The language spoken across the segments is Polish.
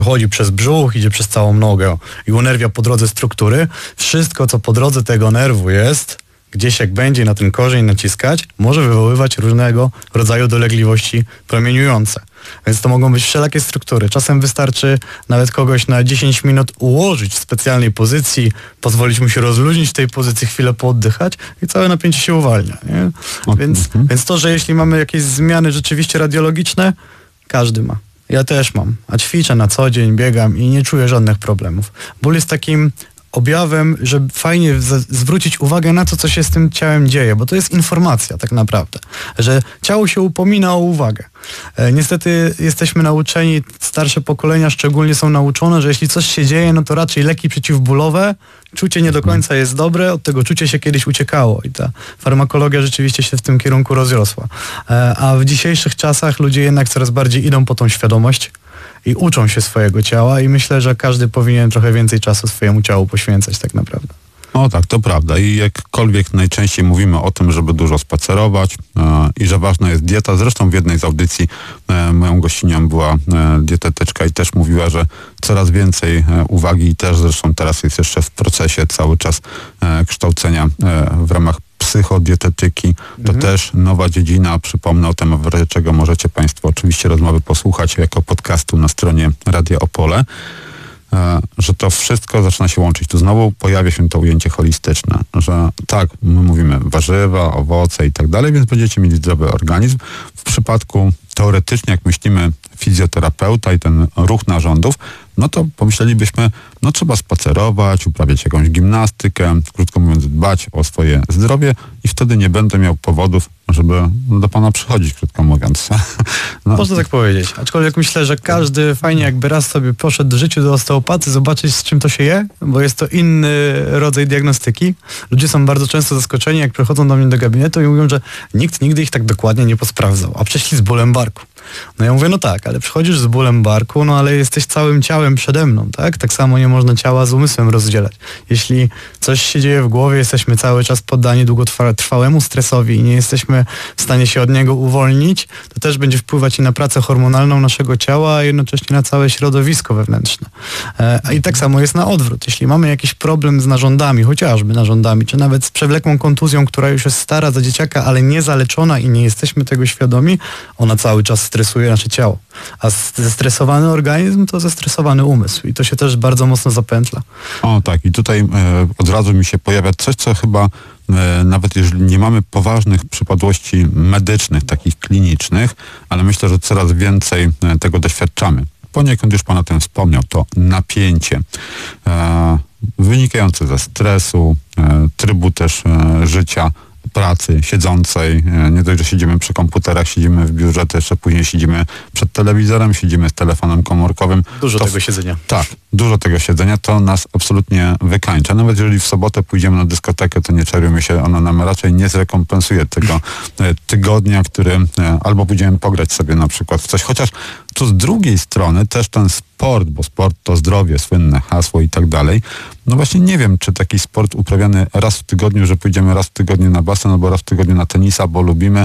chodzi przez brzuch, idzie przez całą nogę i unerwia po drodze struktury, wszystko, co po drodze tego nerwu jest, gdzieś jak będzie na ten korzeń naciskać, może wywoływać różnego rodzaju dolegliwości promieniujące. Więc to mogą być wszelakie struktury. Czasem wystarczy nawet kogoś na 10 minut ułożyć w specjalnej pozycji, pozwolić mu się rozluźnić w tej pozycji, chwilę pooddychać i całe napięcie się uwalnia. Nie? Więc to, że jeśli mamy jakieś zmiany rzeczywiście radiologiczne, każdy ma. Ja też mam. A ćwiczę na co dzień, biegam i nie czuję żadnych problemów. Ból jest takim objawem, że fajnie zwrócić uwagę na to, co się z tym ciałem dzieje, bo to jest informacja tak naprawdę, że ciało się upomina o uwagę. Niestety jesteśmy nauczeni, starsze pokolenia szczególnie są nauczone, że jeśli coś się dzieje, no to raczej leki przeciwbólowe, czucie nie do końca jest dobre, od tego czucia się kiedyś uciekało i ta farmakologia rzeczywiście się w tym kierunku rozrosła. A w dzisiejszych czasach ludzie jednak coraz bardziej idą po tą świadomość i uczą się swojego ciała i myślę, że każdy powinien trochę więcej czasu swojemu ciału poświęcać tak naprawdę. O tak, to prawda. I jakkolwiek najczęściej mówimy o tym, żeby dużo spacerować i że ważna jest dieta. Zresztą w jednej z audycji moją gościnią była dietetyczka i też mówiła, że coraz więcej uwagi i też zresztą teraz jest jeszcze w procesie cały czas kształcenia w ramach psychodietetyki. To też nowa dziedzina. Przypomnę o tym, w razie czego możecie Państwo oczywiście rozmowy posłuchać jako podcastu na stronie Radia Opole. Że to wszystko zaczyna się łączyć. Tu znowu pojawia się to ujęcie holistyczne, że tak, my mówimy warzywa, owoce i tak dalej, więc będziecie mieli zdrowy organizm. W przypadku teoretycznie, jak myślimy fizjoterapeuta i ten ruch narządów, no to pomyślelibyśmy, no trzeba spacerować, uprawiać jakąś gimnastykę, krótko mówiąc dbać o swoje zdrowie i wtedy nie będę miał powodów, żeby do Pana przychodzić, krótko mówiąc. No. Można tak powiedzieć. Aczkolwiek myślę, że każdy fajnie jakby raz sobie poszedł w życiu do osteopaty, zobaczyć z czym to się je, bo jest to inny rodzaj diagnostyki. Ludzie są bardzo często zaskoczeni, jak przychodzą do mnie do gabinetu i mówią, że nikt nigdy ich tak dokładnie nie posprawdzał, a przyszli z bólem barku. No ja mówię, no tak, ale przychodzisz z bólem barku, no ale jesteś całym ciałem przede mną, tak? Tak samo nie można ciała z umysłem rozdzielać. Jeśli coś się dzieje w głowie, jesteśmy cały czas poddani długotrwałemu stresowi i nie jesteśmy w stanie się od niego uwolnić, to też będzie wpływać i na pracę hormonalną naszego ciała, a jednocześnie na całe środowisko wewnętrzne. I tak samo jest na odwrót. Jeśli mamy jakiś problem z narządami, chociażby narządami, czy nawet z przewlekłą kontuzją, która już jest stara za dzieciaka, ale niezaleczona i nie jesteśmy tego świadomi, ona cały czas stresuje nasze ciało. A zestresowany organizm to zestresowany umysł i to się też bardzo mocno zapętla. O tak, i tutaj od razu mi się pojawia coś, co chyba nawet jeżeli nie mamy poważnych przypadłości medycznych, takich klinicznych, ale myślę, że coraz więcej tego doświadczamy. Poniekąd już Pan o tym wspomniał, to napięcie wynikające ze stresu, trybu też życia, pracy siedzącej, nie dość, że siedzimy przy komputerach, siedzimy w biurze, to jeszcze później siedzimy przed telewizorem, siedzimy z telefonem komórkowym. Dużo tego siedzenia. Tak, dużo tego siedzenia, to nas absolutnie wykańcza. Nawet jeżeli w sobotę pójdziemy na dyskotekę, to nie czarujmy się, ona nam raczej nie zrekompensuje tego tygodnia, który albo pójdziemy pograć sobie na przykład w coś, chociaż tu z drugiej strony też ten sport, bo sport to zdrowie, słynne hasło i tak dalej. No właśnie nie wiem, czy taki sport uprawiany raz w tygodniu, że pójdziemy raz w tygodniu na basen albo raz w tygodniu na tenisa, bo lubimy,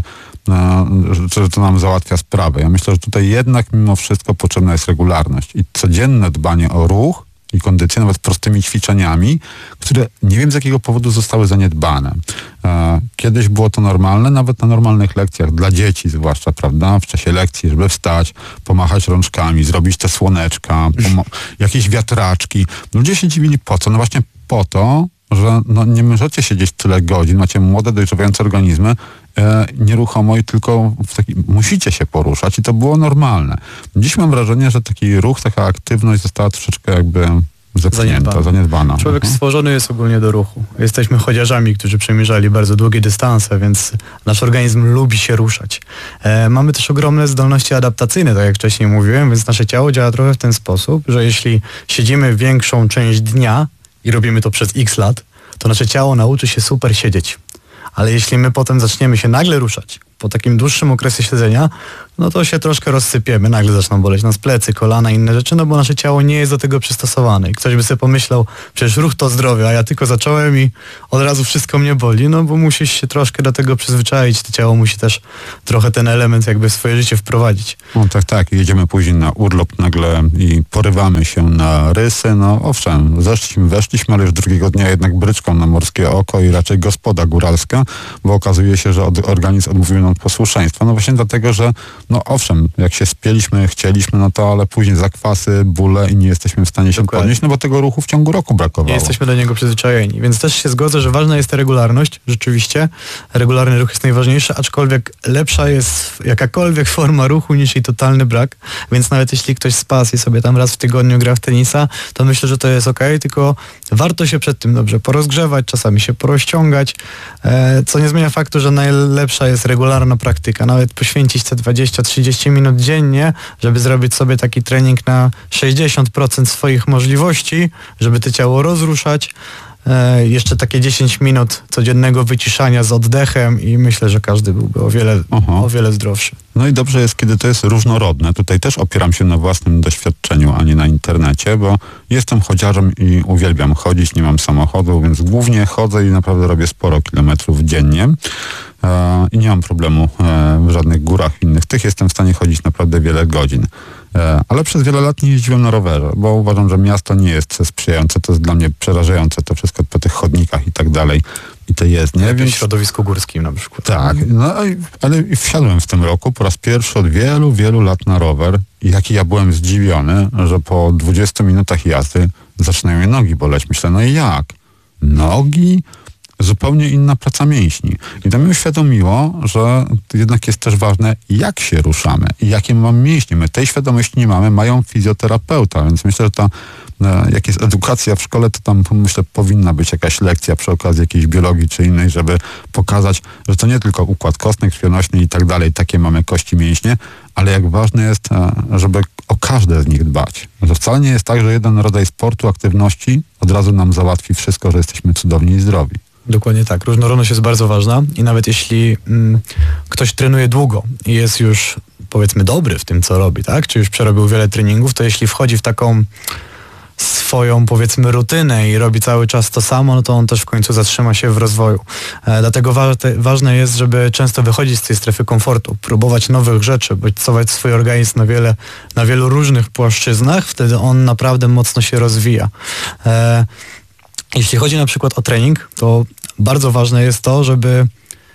że to nam załatwia sprawę. Ja myślę, że tutaj jednak mimo wszystko potrzebna jest regularność i codzienne dbanie o ruch i kondycję, nawet prostymi ćwiczeniami, które nie wiem z jakiego powodu zostały zaniedbane. Kiedyś było to normalne, nawet na normalnych lekcjach, dla dzieci zwłaszcza, prawda, w czasie lekcji, żeby wstać, pomachać rączkami, zrobić te słoneczka, jakieś wiatraczki. Ludzie się dziwili po co? No właśnie po to, że no nie możecie siedzieć tyle godzin, macie młode, dojrzewające organizmy, nieruchomo i tylko musicie się poruszać i to było normalne. Dziś mam wrażenie, że taki ruch, taka aktywność została troszeczkę jakby zaniedbana. Człowiek stworzony jest ogólnie do ruchu. Jesteśmy chodziarzami, którzy przemierzali bardzo długie dystanse, więc nasz organizm lubi się ruszać. Mamy też ogromne zdolności adaptacyjne, tak jak wcześniej mówiłem, więc nasze ciało działa trochę w ten sposób, że jeśli siedzimy większą część dnia i robimy to przez x lat, to nasze ciało nauczy się super siedzieć. Ale jeśli my potem zaczniemy się nagle ruszać, po takim dłuższym okresie siedzenia, no to się troszkę rozsypiemy, nagle zaczną boleć nas plecy, kolana i inne rzeczy, no bo nasze ciało nie jest do tego przystosowane. I ktoś by sobie pomyślał, przecież ruch to zdrowie, a ja tylko zacząłem i od razu wszystko mnie boli, no bo musisz się troszkę do tego przyzwyczaić, to ciało musi też trochę ten element jakby w swoje życie wprowadzić. No tak, jedziemy później na urlop nagle i porywamy się na rysy, no owszem, weszliśmy, ale już drugiego dnia jednak bryczką na morskie oko i raczej gospoda góralska, bo okazuje się, że organizm odmówił nam posłuszeństwa, no właśnie dlatego, że no owszem, jak się spieliśmy, chcieliśmy, no to ale później zakwasy, bóle i nie jesteśmy w stanie się podnieść, no bo tego ruchu w ciągu roku brakowało. Nie jesteśmy do niego przyzwyczajeni, więc też się zgodzę, że ważna jest ta regularność, rzeczywiście. Regularny ruch jest najważniejszy, aczkolwiek lepsza jest jakakolwiek forma ruchu niż jej totalny brak, więc nawet jeśli ktoś z pasji sobie tam raz w tygodniu gra w tenisa, to myślę, że to jest okej, tylko warto się przed tym dobrze porozgrzewać, czasami się porozciągać, co nie zmienia faktu, że najlepsza jest regularna praktyka, nawet poświęcić te 20-30 minut dziennie, żeby zrobić sobie taki trening na 60% swoich możliwości, żeby to ciało rozruszać. Jeszcze takie 10 minut codziennego wyciszania z oddechem i myślę, że każdy byłby o wiele zdrowszy. No i dobrze jest, kiedy to jest różnorodne. Tutaj też opieram się na własnym doświadczeniu, a nie na internecie, bo jestem chodziarzem i uwielbiam chodzić, nie mam samochodu, więc głównie chodzę i naprawdę robię sporo kilometrów dziennie. I nie mam problemu w żadnych górach innych. Tych jestem w stanie chodzić naprawdę wiele godzin. Ale przez wiele lat nie jeździłem na rowerze, bo uważam, że miasto nie jest sprzyjające. To jest dla mnie przerażające, to wszystko po tych chodnikach i tak dalej. I to jest, nie? W środowisku górskim na przykład. Tak, no ale wsiadłem w tym roku po raz pierwszy od wielu, wielu lat na rower i jaki ja byłem zdziwiony, że po 20 minutach jazdy zaczynają mnie nogi boleć. Myślę, no i jak? Nogi? Zupełnie inna praca mięśni. I to mi uświadomiło, że jednak jest też ważne, jak się ruszamy i jakie mamy mięśnie. My tej świadomości nie mamy, mają fizjoterapeuta, więc myślę, że jak jest edukacja w szkole, to tam myślę powinna być jakaś lekcja przy okazji jakiejś biologii czy innej, żeby pokazać, że to nie tylko układ kostny, krwionośny i tak dalej, takie mamy kości, mięśnie, ale jak ważne jest, żeby o każde z nich dbać. Że wcale nie jest tak, że jeden rodzaj sportu, aktywności od razu nam załatwi wszystko, że jesteśmy cudowni i zdrowi. Dokładnie tak. Różnorodność jest bardzo ważna i nawet jeśli ktoś trenuje długo i jest już powiedzmy dobry w tym, co robi, tak? Czy już przerobił wiele treningów, to jeśli wchodzi w taką swoją powiedzmy rutynę i robi cały czas to samo, no to on też w końcu zatrzyma się w rozwoju. Dlatego ważne jest, żeby często wychodzić z tej strefy komfortu, próbować nowych rzeczy, bodźcować swój organizm na wielu różnych płaszczyznach, wtedy on naprawdę mocno się rozwija. Jeśli chodzi na przykład o trening, to bardzo ważne jest to, żeby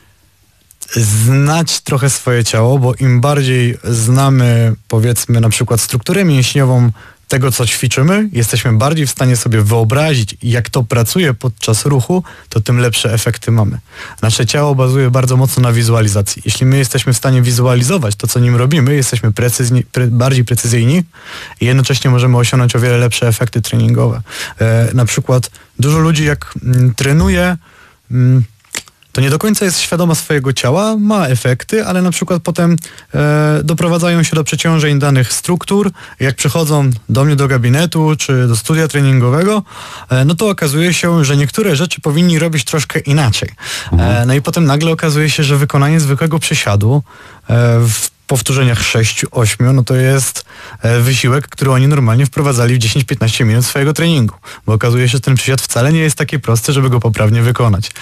znać trochę swoje ciało, bo im bardziej znamy powiedzmy na przykład strukturę mięśniową tego, co ćwiczymy, jesteśmy bardziej w stanie sobie wyobrazić, jak to pracuje podczas ruchu, to tym lepsze efekty mamy. Nasze ciało bazuje bardzo mocno na wizualizacji. Jeśli my jesteśmy w stanie wizualizować to, co nim robimy, jesteśmy bardziej precyzyjni i jednocześnie możemy osiągnąć o wiele lepsze efekty treningowe. Na przykład dużo ludzi jak trenuje, to nie do końca jest świadoma swojego ciała, ma efekty, ale na przykład potem doprowadzają się do przeciążeń danych struktur. Jak przychodzą do mnie do gabinetu czy do studia treningowego, no to okazuje się, że niektóre rzeczy powinni robić troszkę inaczej. No i potem nagle okazuje się, że wykonanie zwykłego przysiadu w powtórzeniach 6-8, no to jest wysiłek, który oni normalnie wprowadzali w 10-15 minut swojego treningu, bo okazuje się, że ten przysiad wcale nie jest taki prosty, żeby go poprawnie wykonać.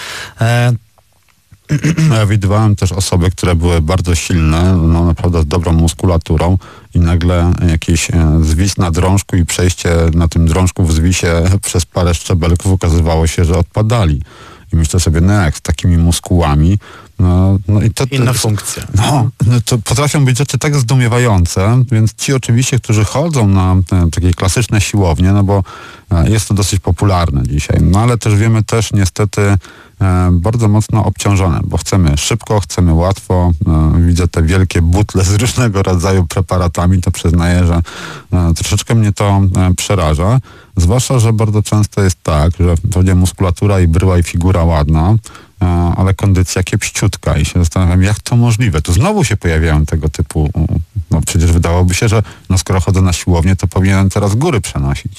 Ja widywałem też osoby, które były bardzo silne, no naprawdę z dobrą muskulaturą i nagle jakiś zwis na drążku i przejście na tym drążku w zwisie przez parę szczebelków okazywało się, że odpadali. I myślę sobie, no jak z takimi muskułami, no i to... Inna funkcja. No, to potrafią być rzeczy tak zdumiewające, więc ci oczywiście, którzy chodzą na takie klasyczne siłownie, no bo jest to dosyć popularne dzisiaj, no ale też wiemy też niestety bardzo mocno obciążone, bo chcemy szybko, chcemy łatwo. Widzę te wielkie butle z różnego rodzaju preparatami, to przyznaję, że troszeczkę mnie to przeraża. Zwłaszcza, że bardzo często jest tak, że wprawdzie muskulatura i bryła i figura ładna, ale kondycja kiepściutka i się zastanawiam, jak to możliwe. Tu znowu się pojawiają tego typu, no przecież wydawałoby się, że no skoro chodzę na siłownię, to powinienem teraz góry przenosić.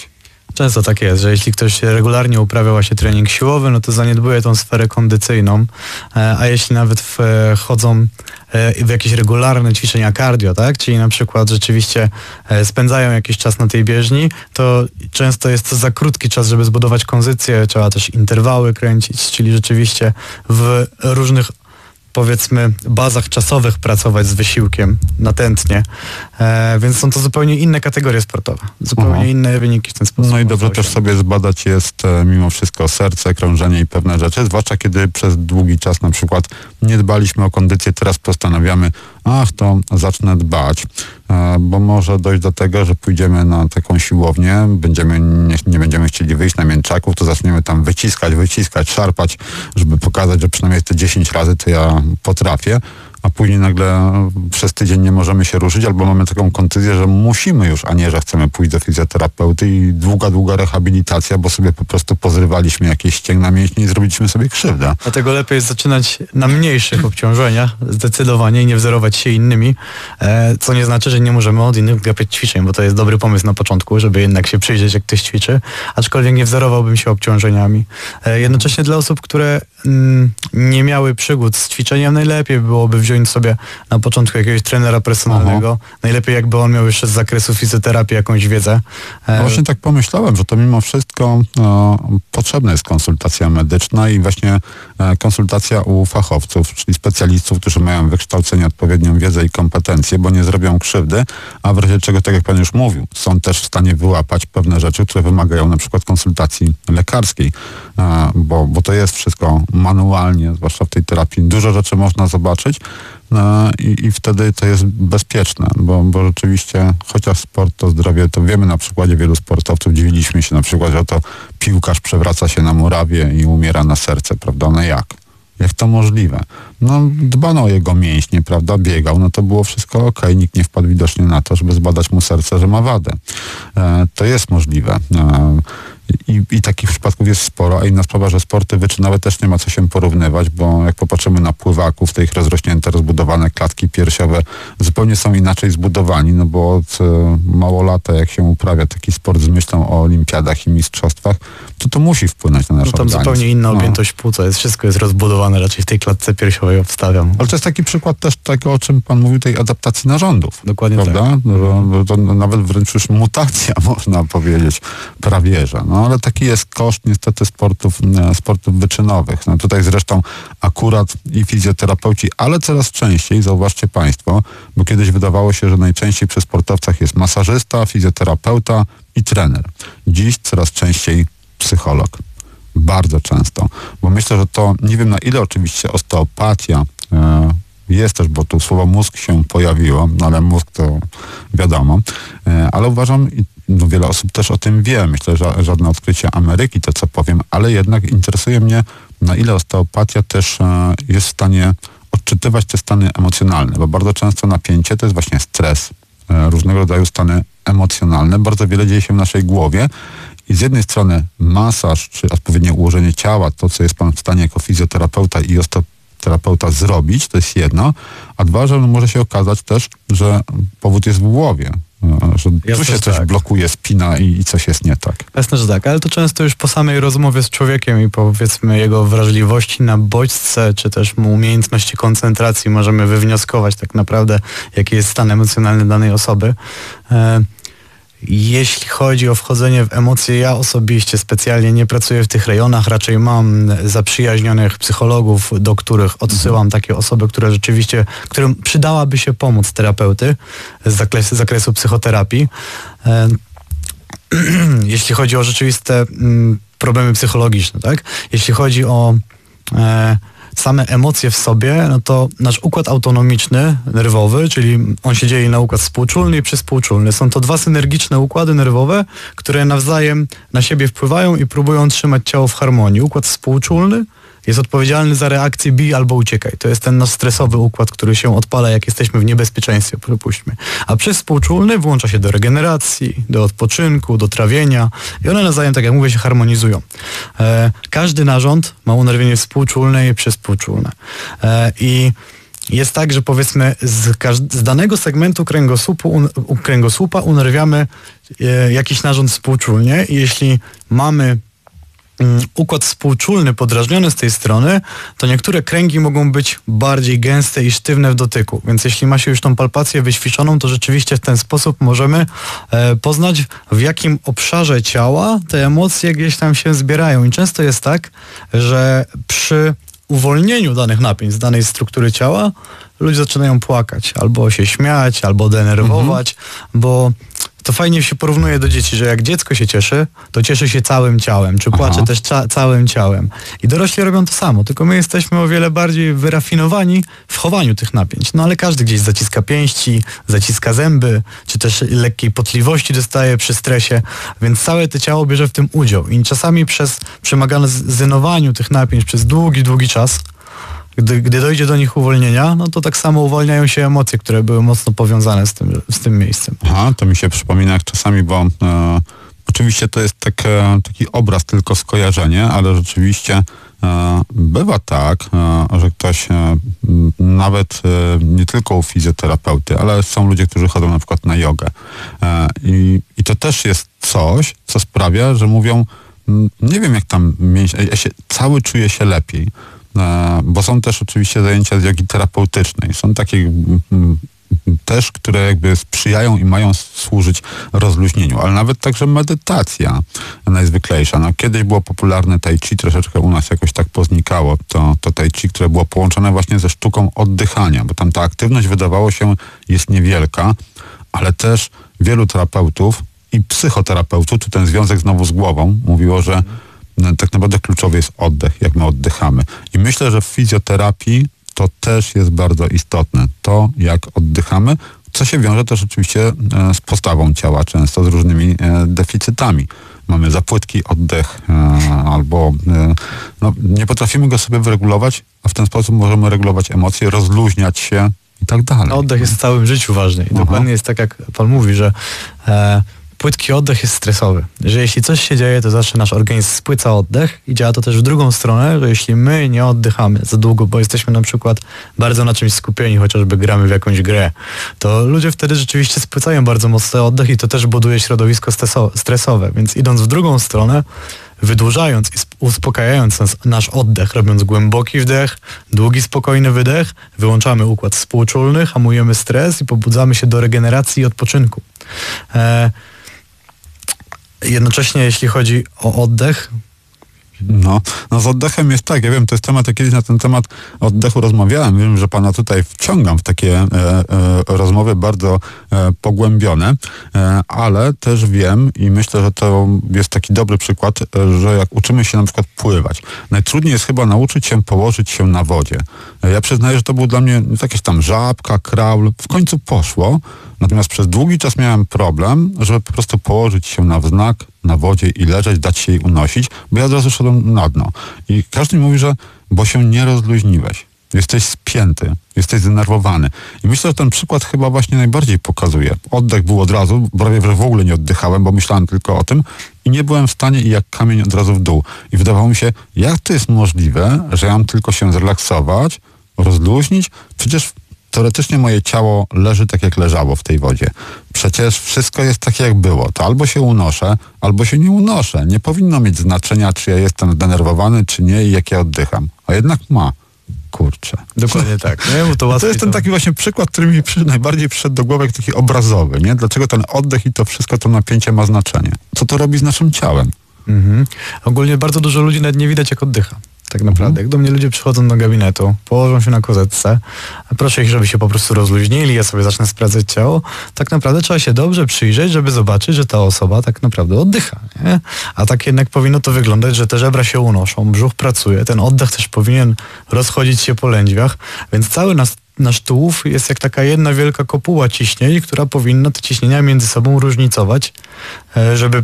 Często tak jest, że jeśli ktoś regularnie uprawia właśnie trening siłowy, no to zaniedbuje tą sferę kondycyjną, a jeśli nawet wchodzą w jakieś regularne ćwiczenia cardio, tak? Czyli na przykład rzeczywiście spędzają jakiś czas na tej bieżni, to często jest to za krótki czas, żeby zbudować kondycję, trzeba też interwały kręcić, czyli rzeczywiście w różnych, powiedzmy, bazach czasowych pracować z wysiłkiem natętnie, więc są to zupełnie inne kategorie sportowe, zupełnie inne wyniki w ten sposób. No i dobrze też sobie zbadać jest mimo wszystko serce, krążenie i pewne rzeczy, zwłaszcza kiedy przez długi czas na przykład nie dbaliśmy o kondycję, teraz postanawiamy, to zacznę dbać, bo może dojść do tego, że pójdziemy na taką siłownię, nie będziemy chcieli wyjść na mięczaków, to zaczniemy tam wyciskać, szarpać, żeby pokazać, że przynajmniej te 10 razy to ja potrafię, a później nagle przez tydzień nie możemy się ruszyć, albo mamy taką kontuzję, że musimy już, a nie, że chcemy pójść do fizjoterapeuty i długa rehabilitacja, bo sobie po prostu pozrywaliśmy jakieś ścięgna mięśni i zrobiliśmy sobie krzywdę. Dlatego lepiej jest zaczynać na mniejszych obciążeniach, zdecydowanie, i nie wzorować się innymi, co nie znaczy, że nie możemy od innych gapiać ćwiczeń, bo to jest dobry pomysł na początku, żeby jednak się przyjrzeć, jak ktoś ćwiczy, aczkolwiek nie wzorowałbym się obciążeniami. Jednocześnie dla osób, które nie miały przygód z ćwiczeniem, najlepiej byłoby wziąć sobie na początku jakiegoś trenera personalnego. Najlepiej jakby on miał jeszcze z zakresu fizjoterapii jakąś wiedzę. No właśnie tak pomyślałem, że to mimo wszystko potrzebna jest konsultacja medyczna i właśnie konsultacja u fachowców, czyli specjalistów, którzy mają wykształcenie, odpowiednią wiedzę i kompetencje, bo nie zrobią krzywdy, a w razie czego, tak jak pan już mówił, są też w stanie wyłapać pewne rzeczy, które wymagają na przykład konsultacji lekarskiej, bo to jest wszystko manualnie, zwłaszcza w tej terapii. Dużo rzeczy można zobaczyć i wtedy to jest bezpieczne, bo rzeczywiście, chociaż sport to zdrowie, to wiemy na przykładzie wielu sportowców, dziwiliśmy się na przykład, że to piłkarz przewraca się na murawie i umiera na serce, prawda? No jak? Jak to możliwe? No dbano o jego mięśnie, prawda? Biegał, no to było wszystko okej. Nikt nie wpadł widocznie na to, żeby zbadać mu serce, że ma wadę. To jest możliwe. I takich przypadków jest sporo, a inna sprawa, że sporty wyczynowe też nie ma co się porównywać, bo jak popatrzymy na pływaków, te ich rozrośnięte, rozbudowane klatki piersiowe zupełnie są inaczej zbudowani, no bo od mało lata, jak się uprawia taki sport z myślą o olimpiadach i mistrzostwach, to musi wpłynąć na nasz organizm. Tam zupełnie inna objętość płuca, wszystko jest rozbudowane raczej w tej klatce piersiowej, obstawiam. Ale to jest taki przykład też tego, o czym pan mówił, tej adaptacji narządów. Dokładnie, prawda? tak. To nawet wręcz już mutacja, można powiedzieć, prawie że. No ale taki jest koszt niestety sportów wyczynowych. No tutaj zresztą akurat i fizjoterapeuci, ale coraz częściej, zauważcie państwo, bo kiedyś wydawało się, że najczęściej przy sportowcach jest masażysta, fizjoterapeuta i trener. Dziś coraz częściej psycholog. Bardzo często. Bo myślę, że to, nie wiem na ile oczywiście osteopatia jest też, bo tu słowo mózg się pojawiło, no ale mózg to wiadomo, ale uważam, no wiele osób też o tym wie, myślę, że żadne odkrycie Ameryki, to co powiem, ale jednak interesuje mnie, na ile osteopatia też jest w stanie odczytywać te stany emocjonalne, bo bardzo często napięcie to jest właśnie stres, różnego rodzaju stany emocjonalne, bardzo wiele dzieje się w naszej głowie i z jednej strony masaż, czy odpowiednie ułożenie ciała, to co jest pan w stanie jako fizjoterapeuta i osteoterapeuta zrobić, to jest jedno, a dwa, że może się okazać też, że powód jest w głowie, że tu się coś blokuje, spina i coś jest nie tak. Jasne, że tak, ale to często już po samej rozmowie z człowiekiem i powiedzmy jego wrażliwości na bodźce, czy też mu umiejętności koncentracji możemy wywnioskować tak naprawdę, jaki jest stan emocjonalny danej osoby. Jeśli chodzi o wchodzenie w emocje, ja osobiście specjalnie nie pracuję w tych rejonach, raczej mam zaprzyjaźnionych psychologów, do których odsyłam takie osoby, które rzeczywiście, którym przydałaby się pomoc terapeuty z zakresu psychoterapii. Jeśli chodzi o rzeczywiste problemy psychologiczne, tak? Jeśli chodzi o same emocje w sobie, no to nasz układ autonomiczny, nerwowy, czyli on się dzieje na układ współczulny i przyspółczulny. Są to dwa synergiczne układy nerwowe, które nawzajem na siebie wpływają i próbują trzymać ciało w harmonii. Układ współczulny jest odpowiedzialny za reakcję bij albo uciekaj. To jest ten nasz stresowy układ, który się odpala, jak jesteśmy w niebezpieczeństwie, przypuśćmy. A przyspółczulny włącza się do regeneracji, do odpoczynku, do trawienia i one nawzajem, tak jak mówię, się harmonizują. Każdy narząd ma unerwienie współczulne i przyspółczulne. I jest tak, że powiedzmy z danego segmentu kręgosłupa unerwiamy jakiś narząd współczulnie i jeśli mamy układ współczulny podrażniony z tej strony, to niektóre kręgi mogą być bardziej gęste i sztywne w dotyku. Więc jeśli ma się już tą palpację wyćwiczoną, to rzeczywiście w ten sposób możemy poznać, w jakim obszarze ciała te emocje gdzieś tam się zbierają. I często jest tak, że przy uwolnieniu danych napięć z danej struktury ciała ludzie zaczynają płakać, albo się śmiać, albo denerwować, bo to fajnie się porównuje do dzieci, że jak dziecko się cieszy, to cieszy się całym ciałem, czy płacze też całym ciałem. I dorośli robią to samo, tylko my jesteśmy o wiele bardziej wyrafinowani w chowaniu tych napięć. No ale każdy gdzieś zaciska pięści, zaciska zęby, czy też lekkiej potliwości dostaje przy stresie, więc całe to ciało bierze w tym udział. I czasami przez przemagazynowaniu tych napięć przez długi czas, gdy dojdzie do nich uwolnienia, no to tak samo uwalniają się emocje, które były mocno powiązane z tym miejscem. Aha, to mi się przypomina jak czasami, bo oczywiście to jest taki obraz, tylko skojarzenie, ale rzeczywiście bywa tak, że ktoś nawet nie tylko u fizjoterapeuty, ale są ludzie, którzy chodzą na przykład na jogę. I to też jest coś, co sprawia, że mówią, nie wiem jak tam cały czuję się lepiej. Bo są też oczywiście zajęcia z jogi terapeutycznej. Są takie też, które jakby sprzyjają i mają służyć rozluźnieniu, ale nawet także medytacja najzwyklejsza. No, kiedyś było popularne tai chi, troszeczkę u nas jakoś tak poznikało to tai chi, które było połączone właśnie ze sztuką oddychania, bo tam ta aktywność wydawało się jest niewielka, ale też wielu terapeutów i psychoterapeutów, czy ten związek znowu z głową, mówiło, że tak naprawdę kluczowy jest oddech, jak my oddychamy. I myślę, że w fizjoterapii to też jest bardzo istotne. To, jak oddychamy, co się wiąże też oczywiście z postawą ciała, często z różnymi deficytami. Mamy za płytki oddech albo nie potrafimy go sobie wyregulować, a w ten sposób możemy regulować emocje, rozluźniać się i tak dalej. Oddech jest w całym życiu ważny. I dokładnie jest tak, jak pan mówi, że płytki oddech jest stresowy. Że jeśli coś się dzieje, to zawsze nasz organizm spłyca oddech i działa to też w drugą stronę, że jeśli my nie oddychamy za długo, bo jesteśmy na przykład bardzo na czymś skupieni, chociażby gramy w jakąś grę, to ludzie wtedy rzeczywiście spłycają bardzo mocno oddech i to też buduje środowisko stresowe. Więc idąc w drugą stronę, wydłużając i uspokajając nasz oddech, robiąc głęboki wdech, długi, spokojny wydech, wyłączamy układ współczulny, hamujemy stres i pobudzamy się do regeneracji i odpoczynku. Jednocześnie jeśli chodzi o oddech, No z oddechem jest tak, ja wiem, to jest temat, ja kiedyś na ten temat oddechu rozmawiałem, wiem, że pana tutaj wciągam w takie rozmowy bardzo pogłębione, ale też wiem i myślę, że to jest taki dobry przykład, że jak uczymy się na przykład pływać, najtrudniej jest chyba nauczyć się położyć się na wodzie. Ja przyznaję, że to był dla mnie jakieś tam żabka, kraul, w końcu poszło, natomiast przez długi czas miałem problem, żeby po prostu położyć się na wznak, na wodzie i leżeć, dać się jej unosić, bo ja od razu szedłem na dno. I każdy mi mówi, że bo się nie rozluźniłeś. Jesteś spięty, jesteś zdenerwowany. I myślę, że ten przykład chyba właśnie najbardziej pokazuje. Oddech był od razu, prawie że w ogóle nie oddychałem, bo myślałem tylko o tym i nie byłem w stanie i jak kamień od razu w dół. I wydawało mi się, jak to jest możliwe, że ja mam tylko się zrelaksować, rozluźnić? Przecież teoretycznie moje ciało leży tak, jak leżało w tej wodzie. Przecież wszystko jest tak, jak było. To albo się unoszę, albo się nie unoszę. Nie powinno mieć znaczenia, czy ja jestem zdenerwowany, czy nie i jak ja oddycham. A jednak ma. Kurczę. Dokładnie tak. Nie? To jest ten taki właśnie przykład, który mi najbardziej przyszedł do głowy, jak taki obrazowy. Nie? Dlaczego ten oddech i to wszystko, to napięcie ma znaczenie? Co to robi z naszym ciałem? Ogólnie bardzo dużo ludzi nawet nie widać, jak oddycha. Tak naprawdę. Jak do mnie ludzie przychodzą do gabinetu, położą się na kozetce, proszę ich, żeby się po prostu rozluźnili, ja sobie zacznę sprawdzać ciało. Tak naprawdę trzeba się dobrze przyjrzeć, żeby zobaczyć, że ta osoba tak naprawdę oddycha. Nie? A tak jednak powinno to wyglądać, że te żebra się unoszą, brzuch pracuje, ten oddech też powinien rozchodzić się po lędźwiach, więc cały nasz tułów jest jak taka jedna wielka kopuła ciśnień, która powinna te ciśnienia między sobą różnicować, żeby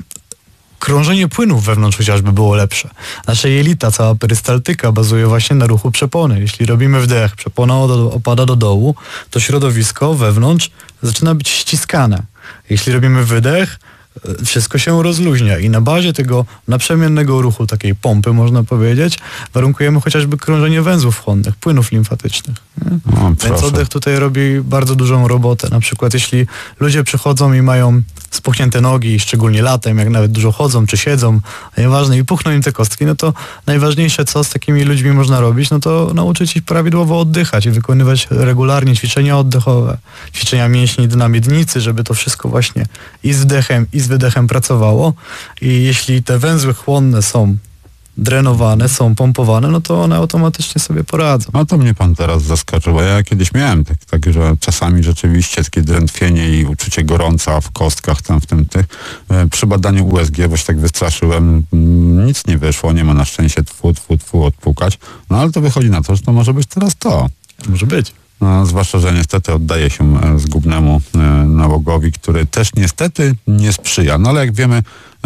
krążenie płynów wewnątrz chociażby było lepsze. Nasze jelita, cała perystaltyka bazuje właśnie na ruchu przepony. Jeśli robimy wdech, przepona opada do dołu, to środowisko wewnątrz zaczyna być ściskane. Jeśli robimy wydech, wszystko się rozluźnia i na bazie tego naprzemiennego ruchu, takiej pompy można powiedzieć, warunkujemy chociażby krążenie węzłów chłonnych, płynów limfatycznych. Więc oddech tutaj robi bardzo dużą robotę. Na przykład jeśli ludzie przychodzą i mają spuchnięte nogi, szczególnie latem, jak nawet dużo chodzą czy siedzą, a nieważne, i puchną im te kostki, no to najważniejsze, co z takimi ludźmi można robić, no to nauczyć ich prawidłowo oddychać i wykonywać regularnie ćwiczenia oddechowe, ćwiczenia mięśni na miednicy, żeby to wszystko właśnie i z wdechem, i z wydechem pracowało. I jeśli te węzły chłonne są drenowane, są pompowane, no to one automatycznie sobie poradzą. No to mnie pan teraz zaskoczył, bo ja kiedyś miałem tak, że czasami rzeczywiście takie drętwienie i uczucie gorąca w kostkach, tam w tym przy badaniu USG, bo się tak wystraszyłem, nic nie wyszło, nie ma na szczęście odpukać, no ale to wychodzi na to, że to może być teraz to. Może być. No, zwłaszcza, że niestety oddaje się zgubnemu nałogowi, który też niestety nie sprzyja. No ale jak wiemy,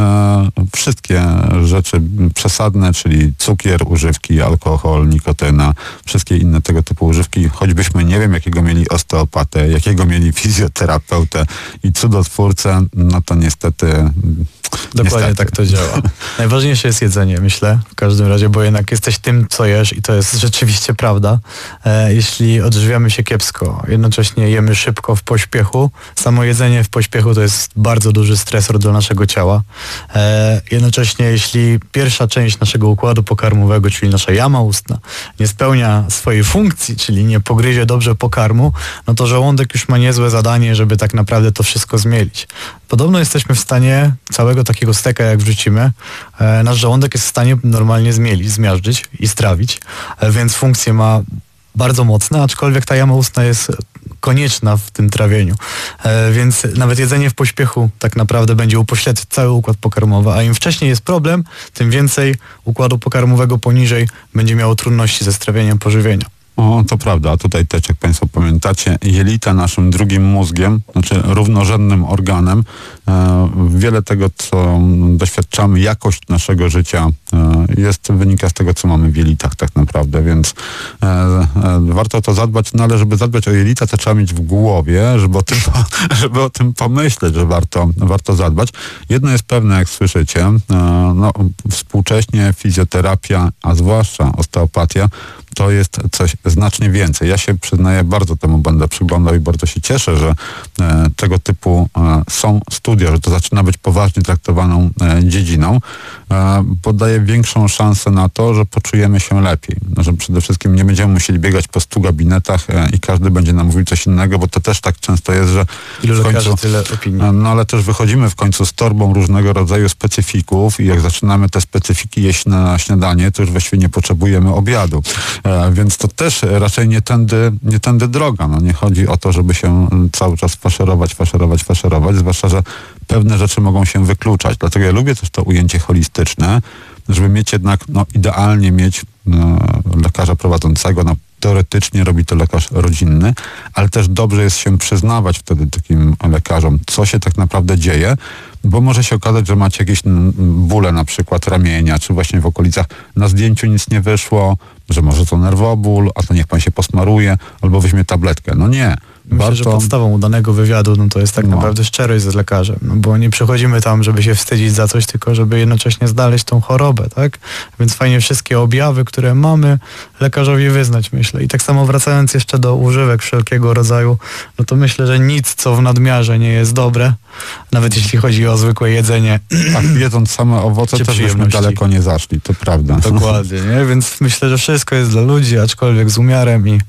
wszystkie rzeczy przesadne, czyli cukier, używki, alkohol, nikotyna, wszystkie inne tego typu używki, choćbyśmy nie wiem jakiego mieli osteopatę, jakiego mieli fizjoterapeutę i cudotwórcę, no to niestety... Dokładnie tak to działa. Najważniejsze jest jedzenie, myślę, w każdym razie, bo jednak jesteś tym, co jesz i to jest rzeczywiście prawda. Jeśli odżywiamy się kiepsko, jednocześnie jemy szybko w pośpiechu, samo jedzenie w pośpiechu to jest bardzo duży stresor dla naszego ciała. Jednocześnie jeśli pierwsza część naszego układu pokarmowego, czyli nasza jama ustna, nie spełnia swojej funkcji, czyli nie pogryzie dobrze pokarmu, no to żołądek już ma niezłe zadanie, żeby tak naprawdę to wszystko zmielić. Podobno jesteśmy w stanie całego takiego steka, jak wrzucimy, nasz żołądek jest w stanie normalnie zmielić, zmiażdżyć i strawić, więc funkcje ma bardzo mocne, aczkolwiek ta jama ustna jest konieczna w tym trawieniu. Więc nawet jedzenie w pośpiechu tak naprawdę będzie upośledzać cały układ pokarmowy, a im wcześniej jest problem, tym więcej układu pokarmowego poniżej będzie miało trudności ze strawieniem pożywienia. O, to prawda, a tutaj też, jak Państwo pamiętacie, jelita naszym drugim mózgiem, znaczy równorzędnym organem. Wiele tego, co doświadczamy, jakość naszego życia wynika z tego, co mamy w jelitach tak naprawdę, więc warto o to zadbać, no ale żeby zadbać o jelita, to trzeba mieć w głowie, żeby o tym pomyśleć, że warto zadbać. Jedno jest pewne, jak słyszycie, no, współcześnie fizjoterapia, a zwłaszcza osteopatia, to jest coś znacznie więcej. Ja się przyznaję, bardzo temu będę przyglądał i bardzo się cieszę, że tego typu są studia, że to zaczyna być poważnie traktowaną dziedziną, bo daje większą szansę na to, że poczujemy się lepiej. Że przede wszystkim nie będziemy musieli biegać po 100 gabinetach i każdy będzie nam mówił coś innego, bo to też tak często jest, że ilu lekarzy, tyle opinii. No ale też wychodzimy w końcu z torbą różnego rodzaju specyfików i jak zaczynamy te specyfiki jeść na śniadanie, to już właściwie nie potrzebujemy obiadu. Więc to też raczej nie tędy droga. No, nie chodzi o to, żeby się cały czas faszerować, zwłaszcza, że pewne rzeczy mogą się wykluczać. Dlatego ja lubię też to ujęcie holistyczne, żeby mieć jednak, no idealnie mieć lekarza prowadzącego, no teoretycznie robi to lekarz rodzinny, ale też dobrze jest się przyznawać wtedy takim lekarzom, co się tak naprawdę dzieje, bo może się okazać, że macie jakieś bóle, na przykład ramienia, czy właśnie w okolicach na zdjęciu nic nie wyszło, że może to nerwoból, a to niech pan się posmaruje, albo weźmie tabletkę. No nie. Myślę, że podstawą udanego wywiadu to jest tak naprawdę szczerość z lekarzem, bo nie przychodzimy tam, żeby się wstydzić za coś, tylko żeby jednocześnie znaleźć tą chorobę, tak? Więc fajnie wszystkie objawy, które mamy, lekarzowi wyznać, myślę. I tak samo wracając jeszcze do używek wszelkiego rodzaju, no to myślę, że nic, co w nadmiarze nie jest dobre, nawet jeśli chodzi o zwykłe jedzenie. Tak, jedząc same owoce też byśmy daleko nie zaszli, to prawda. Dokładnie, nie? Więc myślę, że wszystko jest dla ludzi, aczkolwiek z umiarem i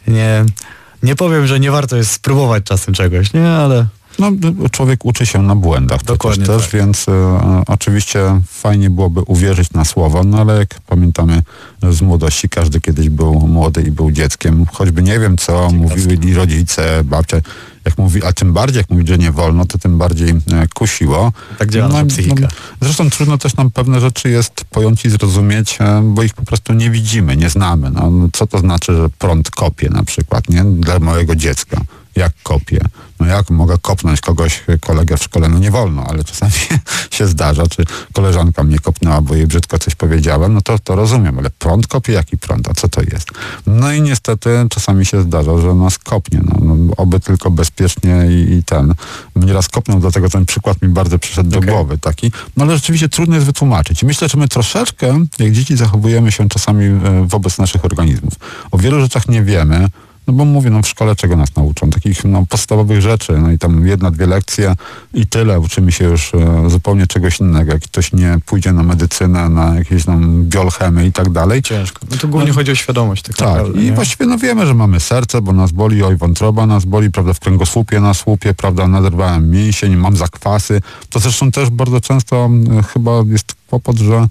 nie powiem, że nie warto jest spróbować czasem czegoś, nie? Ale... No, człowiek uczy się na błędach. Dokładnie też, tak. Więc oczywiście fajnie byłoby uwierzyć na słowo, no ale jak pamiętamy z młodości, każdy kiedyś był młody i był dzieckiem. Choćby nie wiem, co mówili rodzice, babcia, jak mówi, a tym bardziej jak mówić, że nie wolno, to tym bardziej kusiło. Tak działa nasza psychika. Zresztą trudno też nam pewne rzeczy jest pojąć i zrozumieć, bo ich po prostu nie widzimy, nie znamy. No, co to znaczy, że prąd kopie na przykład, nie? Dla małego dziecka. jak kopię. No jak mogę kopnąć kogoś, kolegę w szkole? No nie wolno, ale czasami się zdarza, czy koleżanka mnie kopnęła, bo jej brzydko coś powiedziałem, no to rozumiem, ale prąd kopie? Jaki prąd? A co to jest? No i niestety czasami się zdarza, że nas kopnie. No, oby tylko bezpiecznie i ten. Mnie raz kopnął, dlatego ten przykład mi bardzo przyszedł do głowy taki. No ale rzeczywiście trudno jest wytłumaczyć. I myślę, że my troszeczkę, jak dzieci, zachowujemy się czasami wobec naszych organizmów. O wielu rzeczach nie wiemy. No bo mówię, w szkole czego nas nauczą? Takich podstawowych rzeczy, no i tam 1-2 lekcje i tyle. Uczymy się już zupełnie czegoś innego. Jak ktoś nie pójdzie na medycynę, na jakieś biolchemy i tak dalej. Ciężko. No to głównie chodzi o świadomość. Tak naprawdę, i właściwie wiemy, że mamy serce, bo nas boli, wątroba nas boli, prawda, w kręgosłupie nas łupie, prawda, naderwałem mięsień, mam zakwasy. To zresztą też bardzo często chyba jest kłopot, że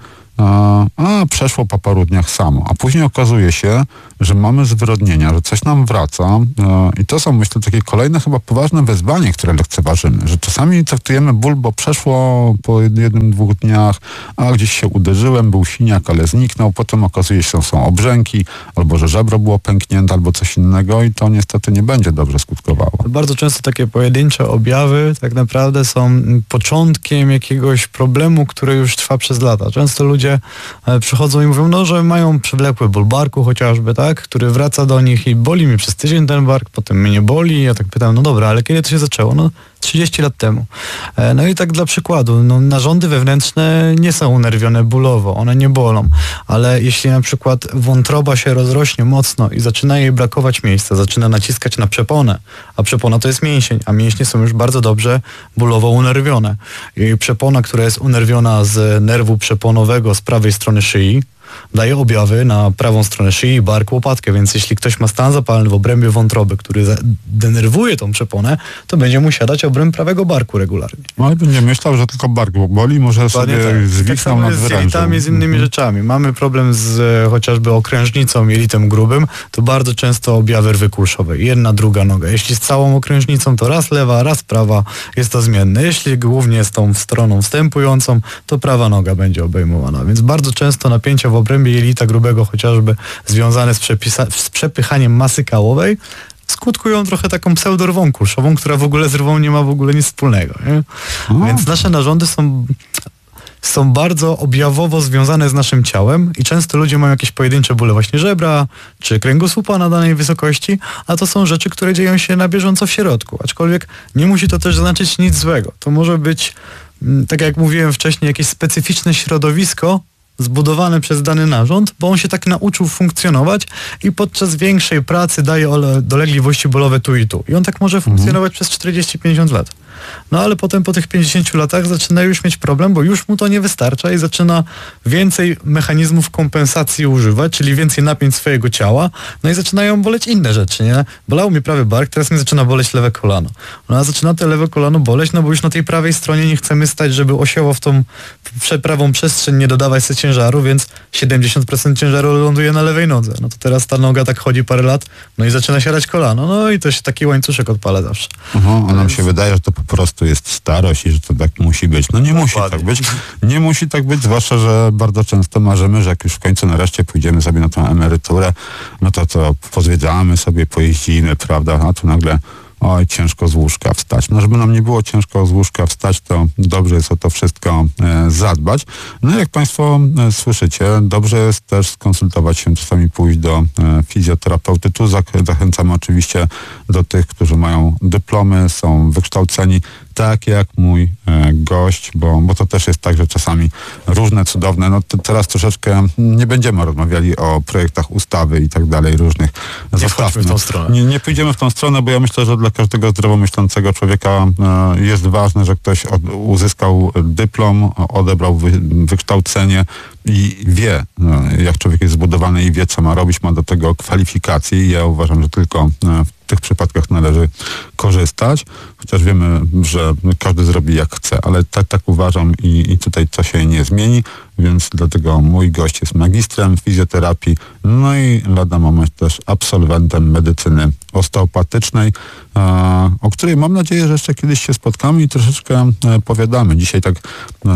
przeszło po paru dniach samo. A później okazuje się, że mamy zwyrodnienia, że coś nam wraca i to są, myślę, takie kolejne chyba poważne wyzwanie, które lekceważymy, że czasami traktujemy ból, bo przeszło po 1-2 dniach, a gdzieś się uderzyłem, był siniak, ale zniknął, potem okazuje się, że są obrzęki, albo że żebro było pęknięte, albo coś innego i to niestety nie będzie dobrze skutkowało. Bardzo często takie pojedyncze objawy tak naprawdę są początkiem jakiegoś problemu, który już trwa przez lata. Często ludzie przychodzą i mówią, że mają przewlekły ból barku chociażby, tak, który wraca do nich i boli mnie przez tydzień ten bark, potem mnie nie boli. Ja tak pytam, dobra, ale kiedy to się zaczęło? 30 lat temu. No i tak dla przykładu, narządy wewnętrzne nie są unerwione bólowo, one nie bolą, ale jeśli na przykład wątroba się rozrośnie mocno i zaczyna jej brakować miejsca, zaczyna naciskać na przeponę, a przepona to jest mięsień, a mięśnie są już bardzo dobrze bólowo unerwione. I przepona, która jest unerwiona z nerwu przeponowego z prawej strony szyi, daje objawy na prawą stronę szyi, bark, łopatkę, więc jeśli ktoś ma stan zapalny w obrębie wątroby, który denerwuje tą przeponę, to będzie mu siadać obręb prawego barku regularnie. No ale będzie myślał, że tylko bark boli, może sobie zwisnął nad wyrężem. Tak samo jest z innymi rzeczami. Mamy problem z chociażby okrężnicą, jelitem grubym, to bardzo często objawy rwy kulszowej. Jedna, druga noga. Jeśli z całą okrężnicą, to raz lewa, raz prawa, jest to zmienne. Jeśli głównie z tą stroną wstępującą, to prawa noga będzie obejmowana. Więc bardzo często napięcia w obrębie jelita grubego, chociażby związane z przepychaniem masy kałowej, skutkują trochę taką pseudorwą kulszową, która w ogóle z rwą nie ma w ogóle nic wspólnego. Nie? Więc nasze narządy są bardzo objawowo związane z naszym ciałem i często ludzie mają jakieś pojedyncze bóle właśnie żebra czy kręgosłupa na danej wysokości, a to są rzeczy, które dzieją się na bieżąco w środku. Aczkolwiek nie musi to też znaczyć nic złego. To może być, tak jak mówiłem wcześniej, jakieś specyficzne środowisko zbudowane przez dany narząd, bo on się tak nauczył funkcjonować i podczas większej pracy daje dolegliwości bólowe tu i tu. I on tak może funkcjonować przez 40-50 lat. No ale potem po tych 50 latach zaczyna już mieć problem, bo już mu to nie wystarcza i zaczyna więcej mechanizmów kompensacji używać, czyli więcej napięć swojego ciała, no i zaczynają boleć inne rzeczy, nie? Bolał mnie prawy bark, teraz mnie zaczyna boleć lewe kolano. No a zaczyna to lewe kolano boleć, no bo już na tej prawej stronie nie chcemy stać, żeby osiało w tą prawą przestrzeń nie dodawać sobie ciężaru, więc 70% ciężaru ląduje na lewej nodze. No to teraz ta noga tak chodzi parę lat, no i zaczyna siadać kolano, no i to się taki łańcuszek odpala zawsze. A nam się wydaje, że to po prostu jest starość i że to tak musi być. No nie musi tak być. Nie musi tak być, zwłaszcza, że bardzo często marzymy, że jak już w końcu nareszcie pójdziemy sobie na tą emeryturę, no to pozwiedzamy sobie, pojeździmy, prawda, a tu nagle ciężko z łóżka wstać. No żeby nam nie było ciężko z łóżka wstać, to dobrze jest o to wszystko zadbać. No jak Państwo słyszycie, dobrze jest też skonsultować się, czasami pójść do fizjoterapeuty. Tu zachęcamy oczywiście do tych, którzy mają dyplomy, są wykształceni, tak jak mój gość, bo to też jest tak, że czasami różne cudowne, no teraz troszeczkę nie będziemy rozmawiali o projektach ustawy i tak dalej, różnych. Zostawmy w tą stronę. Nie pójdziemy w tą stronę, bo ja myślę, że dla każdego zdrowo myślącego człowieka jest ważne, że ktoś uzyskał dyplom, odebrał wykształcenie i wie, jak człowiek jest zbudowany i wie, co ma robić, ma do tego kwalifikacje i ja uważam, że tylko w tych przypadkach należy korzystać, chociaż wiemy, że każdy zrobi jak chce, ale tak uważam i tutaj to się nie zmieni, więc dlatego mój gość jest magistrem fizjoterapii, no i lada moment też absolwentem medycyny osteopatycznej, o której mam nadzieję, że jeszcze kiedyś się spotkamy i troszeczkę powiadamy. Dzisiaj tak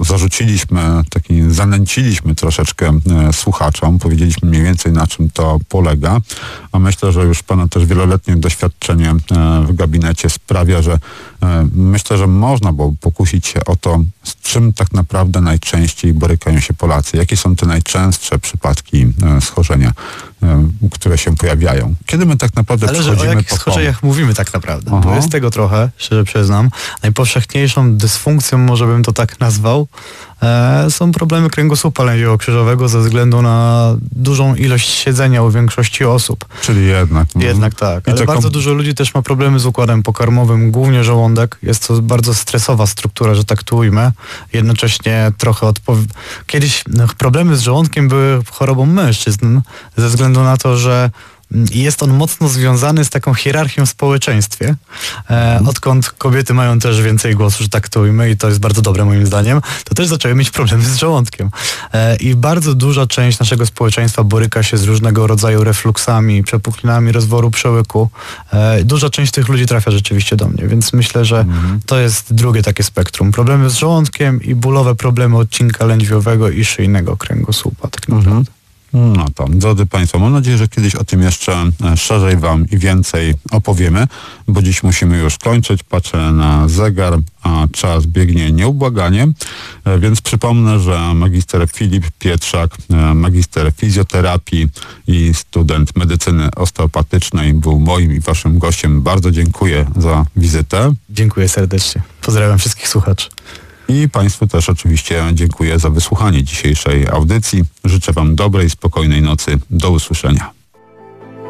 zanęciliśmy troszeczkę słuchaczom, powiedzieliśmy mniej więcej, na czym to polega, a myślę, że już pana też wieloletnie doświadczenie w gabinecie sprawia, że myślę, że można było pokusić się o to, z czym tak naprawdę najczęściej borykają się Polacy. Jakie są te najczęstsze przypadki schorzenia, które się pojawiają? Kiedy my tak naprawdę przechodzimy po... Ale o jakich schorzeniach mówimy tak naprawdę? Bo jest tego trochę, szczerze przyznam. Najpowszechniejszą dysfunkcją, może bym to tak nazwał, są problemy kręgosłupa lędźwiowo-krzyżowego ze względu na dużą ilość siedzenia u większości osób. Czyli jednak. Jednak tak, ale bardzo dużo ludzi też ma problemy z układem pokarmowym, głównie żołądek. Jest to bardzo stresowa struktura, że tak to ujmę. Jednocześnie trochę kiedyś problemy z żołądkiem były chorobą mężczyzn, ze względu na to, że jest on mocno związany z taką hierarchią w społeczeństwie. Odkąd kobiety mają też więcej głosu, że tak to ujmę, i to jest bardzo dobre moim zdaniem, to też zaczęły mieć problemy z żołądkiem. I bardzo duża część naszego społeczeństwa boryka się z różnego rodzaju refluksami, przepuklinami rozworu przełyku. Duża część tych ludzi trafia rzeczywiście do mnie, więc myślę, że to jest drugie takie spektrum. Problemy z żołądkiem i bólowe problemy odcinka lędźwiowego i szyjnego kręgosłupa, tak naprawdę. No to, drodzy Państwo, mam nadzieję, że kiedyś o tym jeszcze szerzej Wam i więcej opowiemy, bo dziś musimy już kończyć. Patrzę na zegar, a czas biegnie nieubłaganie, więc przypomnę, że magister Filip Pietrzak, magister fizjoterapii i student medycyny osteopatycznej był moim i Waszym gościem. Bardzo dziękuję za wizytę. Dziękuję serdecznie. Pozdrawiam wszystkich słuchaczy. I Państwu też oczywiście dziękuję za wysłuchanie dzisiejszej audycji. Życzę Wam dobrej, spokojnej nocy. Do usłyszenia.